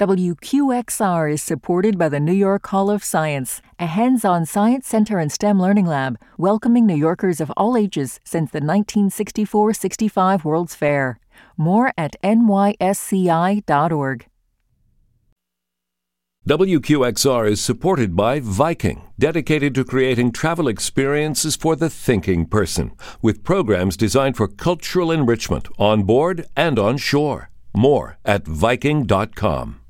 WQXR is supported by the New York Hall of Science, a hands-on science center and STEM learning lab, welcoming New Yorkers of all ages since the 1964-65 World's Fair. More at nysci.org. WQXR is supported by Viking, dedicated to creating travel experiences for the thinking person, with programs designed for cultural enrichment on board and on shore. More at Viking.com.